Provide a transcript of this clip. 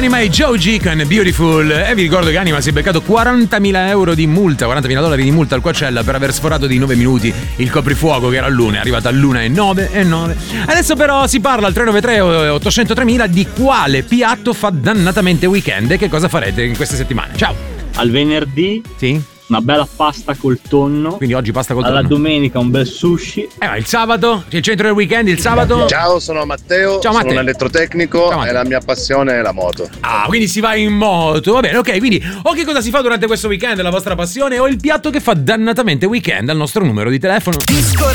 Anima e Joji con Beautiful. E vi ricordo che Anima si è beccato 40.000 euro di multa, 40.000 dollari di multa al Coachella per aver sforato di 9 minuti il coprifuoco che era all'1, è arrivata all'1:09. Adesso però si parla al 393 800 3000 di quale piatto fa dannatamente weekend e che cosa farete in queste settimane. Ciao. Al venerdì Sì. una bella pasta col tonno. Quindi oggi pasta col tonno. Alla domenica un bel sushi. Ma il sabato? C'è il centro del weekend il sabato? Ciao, sono Matteo, Ciao, Matteo. sono un elettrotecnico. Ciao, Matteo. E la mia passione è la moto. Ah, quindi si va in moto. Va bene, ok, quindi o che cosa si fa durante questo weekend, la vostra passione, o il piatto che fa dannatamente weekend al nostro numero di telefono.